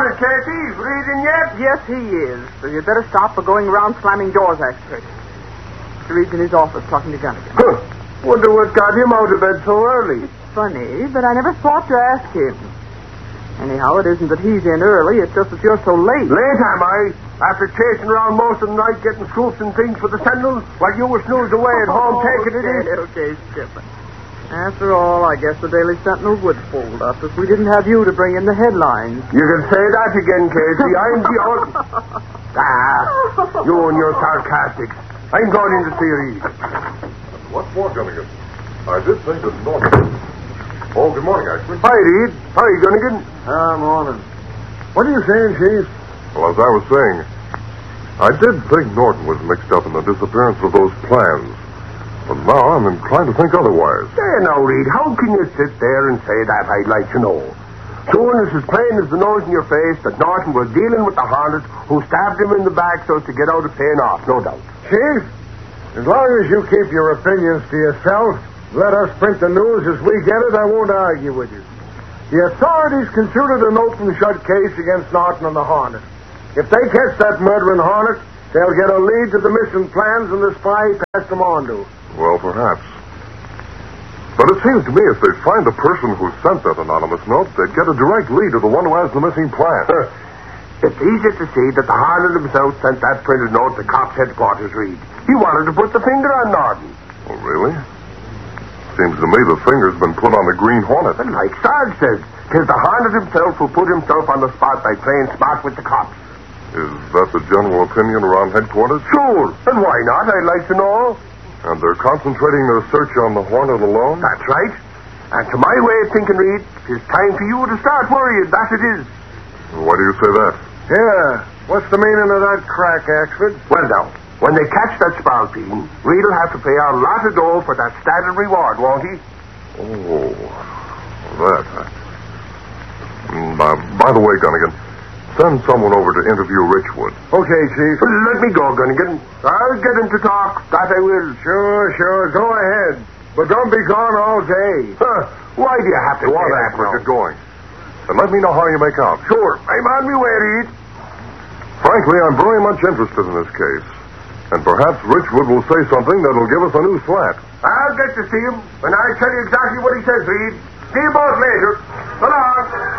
morning, Casey. Reading yet? Yes, he is. So you'd better stop for going around slamming doors after it. Mr. Reed's in his office talking to Gunnigan. Huh. Wonder what got him out of bed so early. Funny, but I never thought to ask him. Anyhow, it isn't that he's in early. It's just that you're so late. Late am I? After chasing around most of the night getting scoops and things for the Sentinel while you were snoozed away at home taking it in. Okay, Skipper. After all, I guess the Daily Sentinel would fold up if we didn't have you to bring in the headlines. You can say that again, Casey. I'm the old... you and your sarcastics. I'm going in to see Reed. What's more, Gunnigan? I did think that Norton... Oh, good morning, Ashby. Hi, Reed. Hi, Gunnigan. Morning. What are you saying, Chief? Well, as I was saying, I did think Norton was mixed up in the disappearance of those plans. But now I'm inclined to think otherwise. There now, Reed. How can you sit there and say that, I'd like to know? Soon it's as plain as the nose in your face that Norton was dealing with the harlot who stabbed him in the back so as to get out of paying off, no doubt. Chief, as long as you keep your opinions to yourself, let us print the news as we get it, I won't argue with you. The authorities considered an open shut case against Norton and the Hornet. If they catch that murdering Hornet, they'll get a lead to the missing plans and the spy he passed them on to. Well, perhaps. But it seems to me if they find the person who sent that anonymous note, they'd get a direct lead to the one who has the missing plan. It's easy to see that the harlot himself sent that printed note to cops' headquarters, Reed. He wanted to put the finger on Norton. Oh, really? Seems to me the finger's been put on the Green Hornet. And like Sarge says, 'tis the harlot himself who put himself on the spot by playing smart with the cops. Is that the general opinion around headquarters? Sure. And why not, I'd like to know. And they're concentrating their search on the Hornet alone? That's right. And to my way of thinking, Reed, it's time for you to start worrying. That it is. Why do you say that? Yeah, what's the meaning of that crack, Axford? Well, now, when they catch that spalpeen, Reed'll have to pay a lot of dough for that stated reward, won't he? Oh, that. By the way, Gunnigan, send someone over to interview Richwood. Okay, Chief. Let me go, Gunnigan. I'll get him to talk. That I will. Sure. Go ahead. But don't be gone all day. Why do you have to Go on, say that Ashford, now? get going. And let me know how you make out. Sure. I'm on my way, Reed. Frankly, I'm very much interested in this case. And perhaps Richwood will say something that'll give us a new slant. I'll get to see him, and I'll tell you exactly what he says, Reed. See you both later. So long.